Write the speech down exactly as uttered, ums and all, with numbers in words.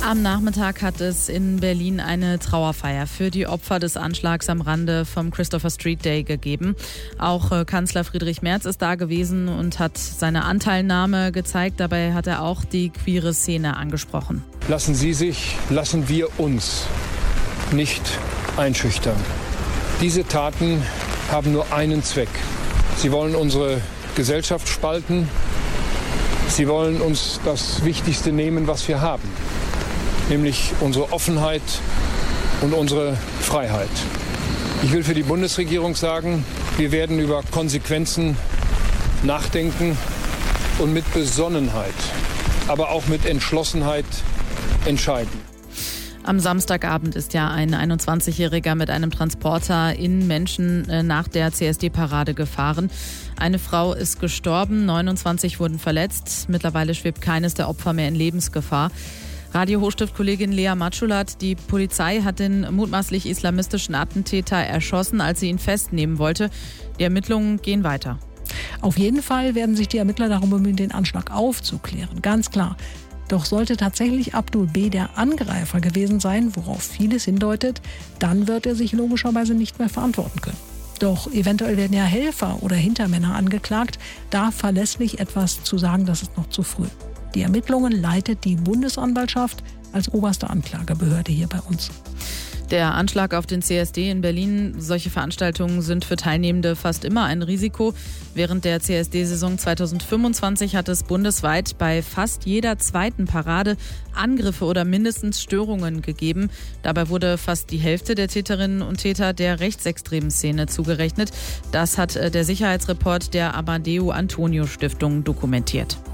Am Nachmittag hat es in Berlin eine Trauerfeier für die Opfer des Anschlags am Rande vom Christopher Street Day gegeben. Auch äh, Kanzler Friedrich Merz ist da gewesen und hat seine Anteilnahme gezeigt. Dabei hat er auch die queere Szene angesprochen. Lassen Sie sich, lassen wir uns nicht einschüchtern. Diese Taten haben nur einen Zweck. Sie wollen unsere Gesellschaft spalten. Sie wollen uns das Wichtigste nehmen, was wir haben, nämlich unsere Offenheit und unsere Freiheit. Ich will für die Bundesregierung sagen, wir werden über Konsequenzen nachdenken und mit Besonnenheit, aber auch mit Entschlossenheit entscheiden. Am Samstagabend ist ja ein einundzwanzigjähriger mit einem Transporter in Menschen nach der C S D-Parade gefahren. Eine Frau ist gestorben, neunundzwanzig wurden verletzt. Mittlerweile schwebt keines der Opfer mehr in Lebensgefahr. Radio-Hochstift-Kollegin Lea Matschulat, die Polizei hat den mutmaßlich islamistischen Attentäter erschossen, als sie ihn festnehmen wollte. Die Ermittlungen gehen weiter. Auf jeden Fall werden sich die Ermittler darum bemühen, den Anschlag aufzuklären, ganz klar. Doch sollte tatsächlich Abdul B. der Angreifer gewesen sein, worauf vieles hindeutet, dann wird er sich logischerweise nicht mehr verantworten können. Doch eventuell werden ja Helfer oder Hintermänner angeklagt. Da verlässlich etwas zu sagen, das ist noch zu früh. Die Ermittlungen leitet die Bundesanwaltschaft als oberste Anklagebehörde hier bei uns. Der Anschlag auf den C S D in Berlin, solche Veranstaltungen sind für Teilnehmende fast immer ein Risiko. Während der C S D-Saison zweitausendfünfundzwanzig hat es bundesweit bei fast jeder zweiten Parade Angriffe oder mindestens Störungen gegeben. Dabei wurde fast die Hälfte der Täterinnen und Täter der rechtsextremen Szene zugerechnet. Das hat der Sicherheitsreport der Amadeo Antonio Stiftung dokumentiert.